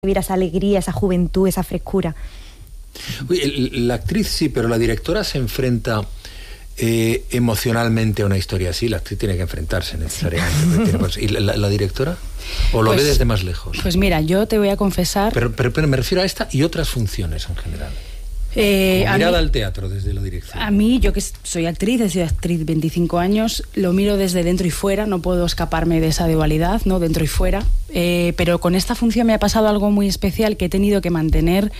vivir esa alegría, esa juventud, esa frescura. Uy, la actriz sí, pero la directora se enfrenta emocionalmente a una historia así. La actriz tiene que enfrentarse necesariamente. ¿Y la directora? ¿O lo ve desde más lejos? Pues mira, yo te voy a confesar... Pero me refiero a esta y otras funciones en general. Mirada al teatro desde la dirección. A mí, yo que soy actriz, he sido actriz 25 años, lo miro desde dentro y fuera, no puedo escaparme de esa dualidad, ¿no? Dentro y fuera. Pero con esta función me ha pasado algo muy especial, que he tenido que mantenerme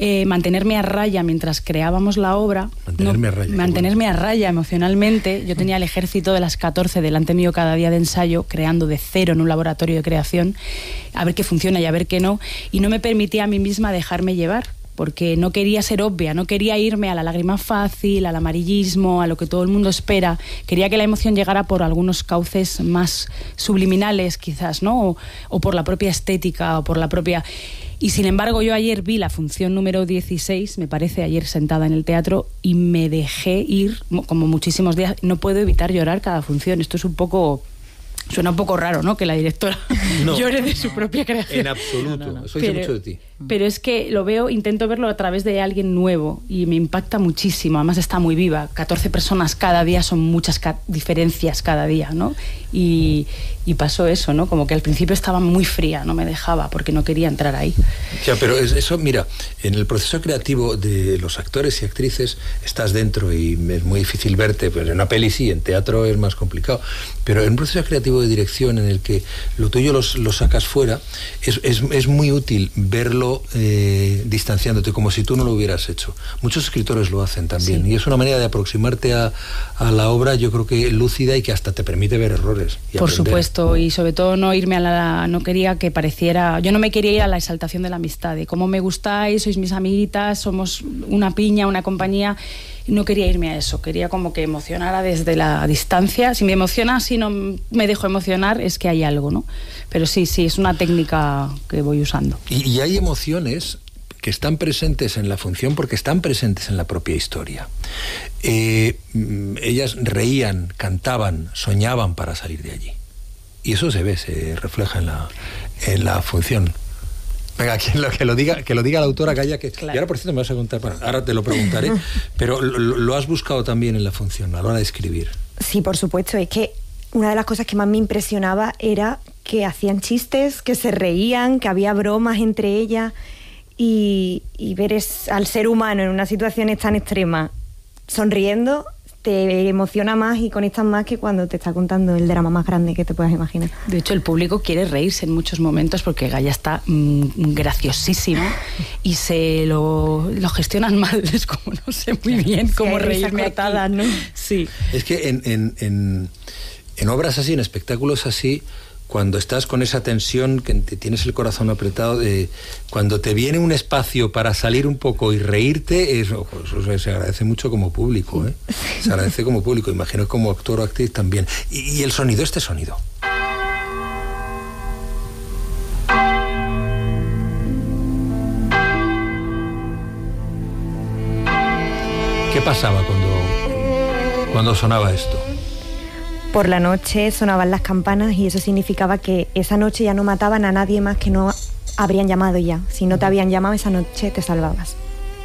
a raya mientras creábamos la obra. Mantenerme a raya emocionalmente. Yo tenía el ejército de las 14 delante mío cada día de ensayo, creando de cero en un laboratorio de creación, a ver qué funciona y a ver qué no, y no me permitía a mí misma dejarme llevar, porque no quería ser obvia, no quería irme a la lágrima fácil, al amarillismo, a lo que todo el mundo espera. Quería que la emoción llegara por algunos cauces más subliminales, quizás, ¿no? O por la propia estética, o por la propia... Y sin embargo, yo ayer vi la función número 16, me parece, ayer sentada en el teatro, y me dejé ir, como muchísimos días. No puedo evitar llorar cada función. Esto es un poco... Suena un poco raro, ¿no?, que la directora llore de su propia creación. En absoluto, no. Eso dice mucho de ti. Pero es que lo veo, intento verlo a través de alguien nuevo y me impacta muchísimo. Además está muy viva, 14 personas cada día, son muchas diferencias cada día, ¿no? Y pasó eso, ¿no? Como que al principio estaba muy fría, no me dejaba porque no quería entrar ahí. Ya, pero eso, mira, en el proceso creativo de los actores y actrices estás dentro y es muy difícil verte, pues en una peli sí, en teatro es más complicado, pero en un proceso creativo de dirección en el que lo tuyo lo sacas fuera, es muy útil verlo distanciándote, como si tú no lo hubieras hecho. Muchos escritores lo hacen también, sí. Y es una manera de aproximarte a la obra, yo creo que lúcida, y que hasta te permite ver errores y por aprender. Supuesto, y sobre todo no irme no quería que pareciera, yo no me quería ir a la exaltación de la amistad, de cómo me gustáis, sois mis amiguitas, somos una piña, una compañía. No quería irme a eso, quería como que emocionara desde la distancia. Si me emociona, si no me dejo emocionar, es que hay algo, ¿no? Pero sí, es una técnica que voy usando. Y hay emociones que están presentes en la función porque están presentes en la propia historia. Ellas reían, cantaban, soñaban para salir de allí. Y eso se refleja en la función. Venga, que lo diga la autora, Gaia, que claro. Y ahora, por cierto, me vas a contar, bueno, ahora te lo preguntaré, pero lo has buscado también en la función, a la hora de escribir. Sí, por supuesto, es que una de las cosas que más me impresionaba era que hacían chistes, que se reían, que había bromas entre ellas, y ver al ser humano en una situación tan extrema sonriendo te emociona más y conectas más que cuando te está contando el drama más grande que te puedas imaginar. De hecho, el público quiere reírse en muchos momentos porque Gaia está graciosísima y se lo gestionan mal. Es como no sé muy bien cómo reírme cortadas, ¿no? Sí. Es que en obras así, en espectáculos así, cuando estás con esa tensión, que tienes el corazón apretado, cuando te viene un espacio para salir un poco y reírte, eso se agradece mucho como público, ¿eh? Se agradece como público, imagino como actor o actriz también. Y el sonido, este sonido. ¿Qué pasaba cuando sonaba esto? Por la noche sonaban las campanas y eso significaba que esa noche ya no mataban a nadie más que no habrían llamado ya. Si no te habían llamado esa noche te salvabas.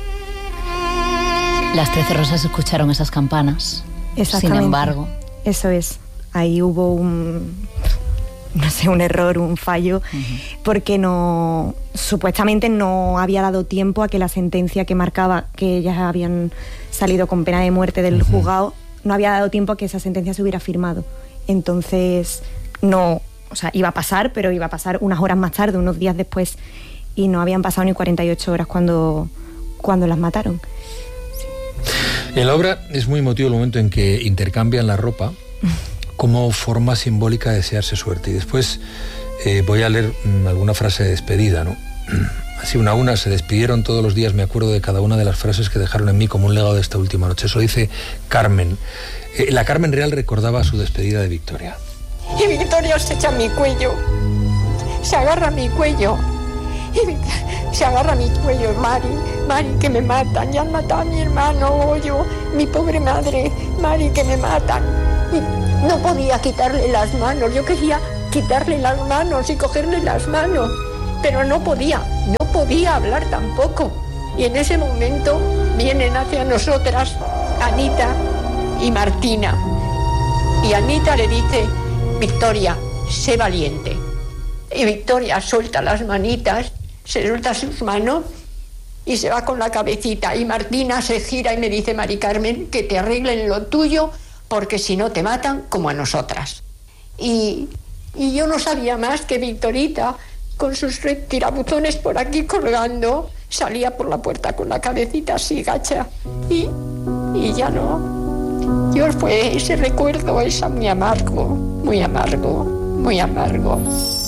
Las 13 Rosas escucharon esas campanas. Exactamente. Sin embargo. Eso es. Ahí hubo un error, un fallo, porque supuestamente no había dado tiempo a que la sentencia que marcaba que ellas habían salido con pena de muerte del juzgado, no había dado tiempo a que esa sentencia se hubiera firmado. Entonces, iba a pasar, pero iba a pasar unas horas más tarde, unos días después, y no habían pasado ni 48 horas cuando las mataron. En la obra es muy emotivo el momento en que intercambian la ropa como forma simbólica de desearse suerte. Y después voy a leer alguna frase de despedida, ¿no? Así una a una se despidieron todos los días, me acuerdo de cada una de las frases que dejaron en mí como un legado de esta última noche. Eso dice Carmen. La Carmen real recordaba su despedida de Victoria. Y Victoria se echa a mi cuello, se agarra a mi cuello, y se agarra a mi cuello, Mari, que me matan, ya han matado a mi hermano, mi pobre madre, Mari, que me matan. Y no podía quitarle las manos, yo quería quitarle las manos y cogerle las manos. pero no podía hablar tampoco. Y en ese momento vienen hacia nosotras Anita y Martina. Y Anita le dice: Victoria, sé valiente. Y Victoria suelta las manitas, se suelta sus manos y se va con la cabecita. Y Martina se gira y me dice: Mari Carmen, que te arreglen lo tuyo, porque si no te matan como a nosotras. Y yo no sabía más que Victorita, con sus tirabuzones por aquí colgando, salía por la puerta con la cabecita así gacha. Y ya no. Yo fue ese recuerdo, muy amargo, muy amargo, muy amargo.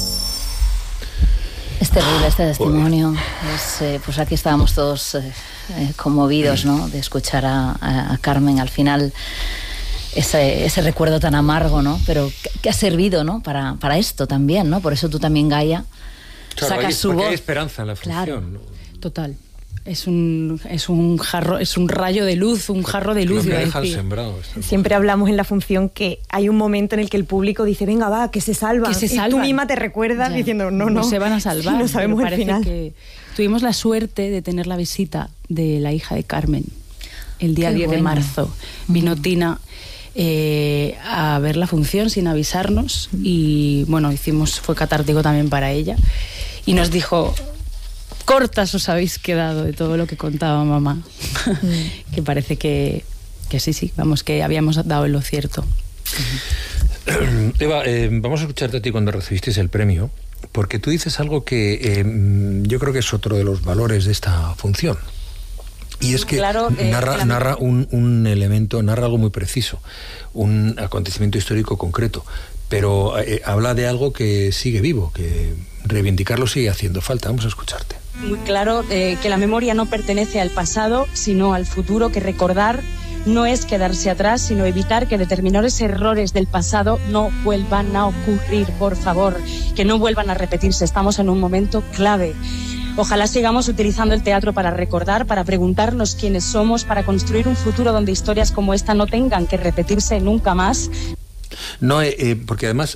Es terrible este testimonio. Pues aquí estábamos todos conmovidos, ¿no?, de escuchar a Carmen. Al final, ese recuerdo tan amargo, ¿no?, pero que ha servido, ¿no?, para esto también, ¿no? Por eso tú también, Gaia, claro, sacas su voz. Hay esperanza en la función. Claro. ¿No? Total. Es un rayo de luz, un jarro de luz. Lo que dejan sembrado. Siempre hablamos en la función que hay un momento en el que el público dice: venga, va, que se salvan. Y tú misma te recuerdas diciendo: no se van a salvar. No sabemos el final. Que tuvimos la suerte de tener la visita de la hija de Carmen el día 10 de marzo. Vino Tina a ver la función sin avisarnos y bueno, fue catártico también para ella y nos dijo: cortas os habéis quedado de todo lo que contaba mamá. Que parece que sí, vamos, que habíamos dado en lo cierto. Eva, vamos a escucharte a ti cuando recibisteis el premio, porque tú dices algo que yo creo que es otro de los valores de esta función. Y es que narra un elemento, narra algo muy preciso, un acontecimiento histórico concreto, pero habla de algo que sigue vivo, que reivindicarlo sigue haciendo falta. Vamos a escucharte. Muy claro que la memoria no pertenece al pasado, sino al futuro, que recordar no es quedarse atrás, sino evitar que determinados errores del pasado no vuelvan a ocurrir, por favor, que no vuelvan a repetirse. Estamos en un momento clave. Ojalá sigamos utilizando el teatro para recordar, para preguntarnos quiénes somos, para construir un futuro donde historias como esta no tengan que repetirse nunca más. No, porque además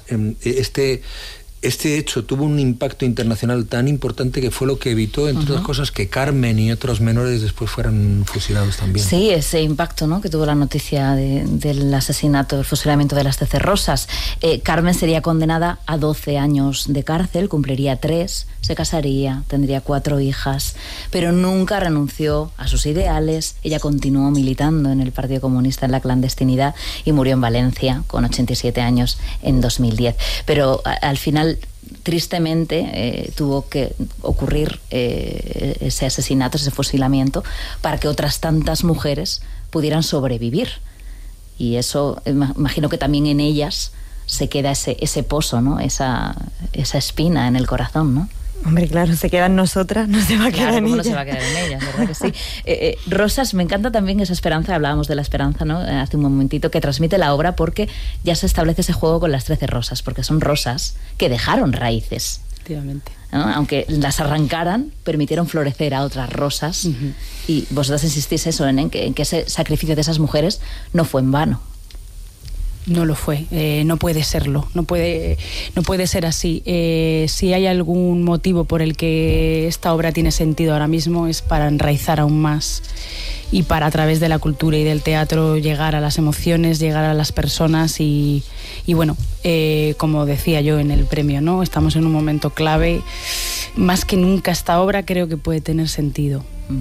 este hecho tuvo un impacto internacional tan importante que fue lo que evitó, entre otras cosas, que Carmen y otros menores después fueran fusilados también. Sí, ese impacto, ¿no?, que tuvo la noticia del asesinato, del fusilamiento de las 13 Rosas. Carmen sería condenada a 12 años de cárcel, cumpliría 3, se casaría, tendría 4 hijas, pero nunca renunció a sus ideales. Ella continuó militando en el Partido Comunista en la clandestinidad y murió en Valencia con 87 años en 2010. Pero al final, tristemente, tuvo que ocurrir ese asesinato, ese fusilamiento, para que otras tantas mujeres pudieran sobrevivir. Y eso, imagino que también en ellas se queda ese pozo, ¿no?, esa espina en el corazón, ¿no? Hombre, claro, se queda en nosotras, no se va a quedar en ellas. No se va a quedar en ellas, ¿verdad que sí? Rosas, me encanta también esa esperanza, hablábamos de la esperanza, ¿no?, hace un momentito, que transmite la obra, porque ya se establece ese juego con las 13 rosas, porque son rosas que dejaron raíces. Efectivamente. ¿No? Aunque las arrancaran, permitieron florecer a otras rosas. Y vosotras insistís eso, en que ese sacrificio de esas mujeres no fue en vano. No lo fue, no puede serlo, no puede ser así. Si hay algún motivo por el que esta obra tiene sentido ahora mismo, es para enraizar aún más y para, a través de la cultura y del teatro, llegar a las emociones, llegar a las personas y bueno, como decía yo en el premio, ¿no?, estamos en un momento clave. Más que nunca esta obra creo que puede tener sentido.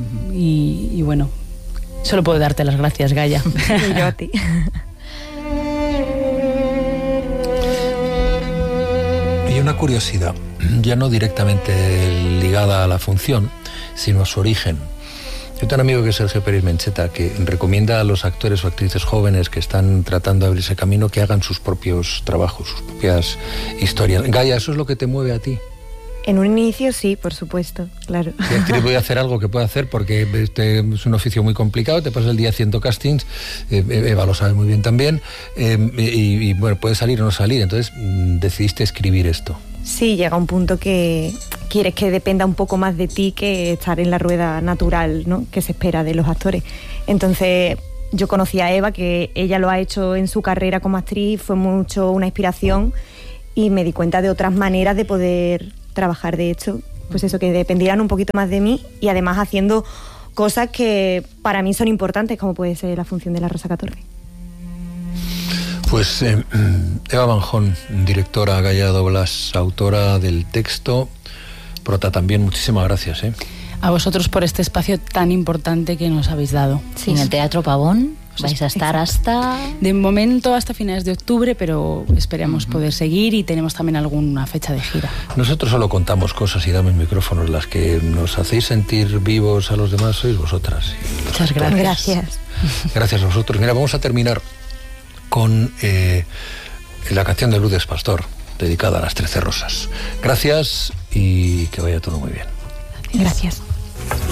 Y bueno, solo puedo darte las gracias, Gaia. Y yo a ti. Y una curiosidad, ya no directamente ligada a la función, sino a su origen. Yo tengo un amigo que es Sergio Pérez Mencheta, que recomienda a los actores o actrices jóvenes que están tratando de abrirse camino que hagan sus propios trabajos, sus propias historias. Gaia, ¿eso es lo que te mueve a ti? En un inicio sí, por supuesto, claro. Y actriz voy a hacer algo que pueda hacer, porque este es un oficio muy complicado, te pasas el día haciendo castings, Eva lo sabe muy bien también, y bueno, puede salir o no salir, entonces decidiste escribir esto. Sí, llega un punto que quieres que dependa un poco más de ti que estar en la rueda natural, ¿no?, que se espera de los actores. Entonces yo conocí a Eva, que ella lo ha hecho en su carrera como actriz, fue mucho una inspiración, y me di cuenta de otras maneras de poder trabajar. De hecho, pues eso, que dependieran un poquito más de mí y además haciendo cosas que para mí son importantes, como puede ser la función de la Rosa 14. Pues Eva Manjón, directora Gallardo Blas, autora del texto, prota también, muchísimas gracias. A vosotros por este espacio tan importante que nos habéis dado. Sí, en el Teatro Pavón vais a estar hasta... De momento hasta finales de octubre, pero esperamos poder seguir y tenemos también alguna fecha de gira. Nosotros solo contamos cosas y damos micrófonos. Las que nos hacéis sentir vivos a los demás sois vosotras. Muchas gracias. Gracias a vosotros. Mira, vamos a terminar con la canción de Lourdes Pastor, dedicada a las 13 rosas. Gracias y que vaya todo muy bien. Gracias.